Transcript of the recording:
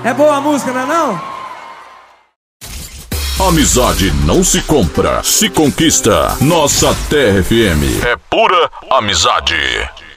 É boa a música, não é não? Amizade não se compra, se conquista. Nossa Terra FM é pura amizade.